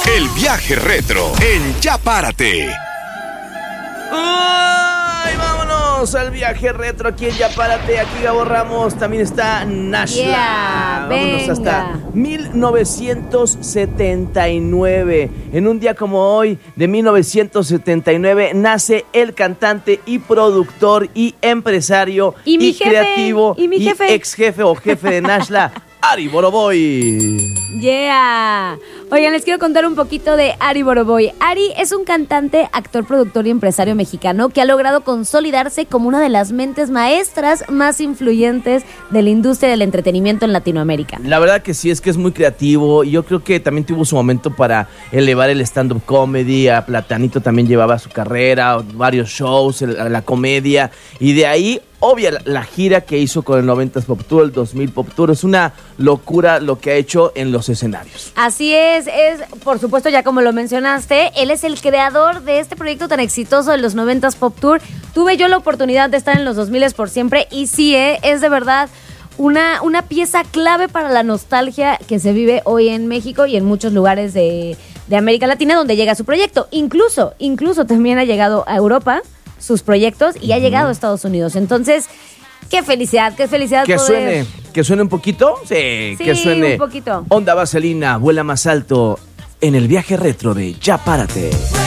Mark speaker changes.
Speaker 1: El viaje retro en Ya Párate.
Speaker 2: ¡Ay, vámonos al viaje retro aquí en Ya Párate! Aquí Gabo Ramos, también está Nashla.
Speaker 3: Yeah,
Speaker 2: vámonos
Speaker 3: venga.
Speaker 2: hasta 1979. En un día como hoy, de 1979, nace el cantante y productor y empresario
Speaker 3: Y mi jefe,
Speaker 2: creativo
Speaker 3: y mi jefe.
Speaker 2: ex jefe o jefe de Nashla, Ari Boroboy.
Speaker 3: Yeah. Oigan, les quiero contar un poquito de Ari Boroboy. Ari es un cantante, actor, productor y empresario mexicano que ha logrado consolidarse como una de las mentes maestras más influyentes de la industria del entretenimiento en Latinoamérica.
Speaker 2: La verdad que sí, es que es muy creativo y yo creo que también tuvo su momento para elevar el stand-up comedy. A Platanito también llevaba su carrera, varios shows, la comedia, y de ahí, obvia, la gira que hizo con el 90s Pop Tour, el 2000 Pop Tour. Es una locura lo que ha hecho en los escenarios.
Speaker 3: Así es, por supuesto, ya como lo mencionaste, él es el creador de este proyecto tan exitoso de los 90s Pop Tour. Tuve yo la oportunidad de estar en los 2000s por siempre y sí, es de verdad una pieza clave para la nostalgia que se vive hoy en México y en muchos lugares de América Latina donde llega su proyecto. Incluso también ha llegado a Europa sus proyectos y ha llegado a Estados Unidos. Entonces, qué felicidad
Speaker 2: Que
Speaker 3: poder...
Speaker 2: suene un poquito. Sí, que suene.
Speaker 3: un poquito.
Speaker 2: Onda Vaselina, vuela más alto en el viaje retro de Ya Párate.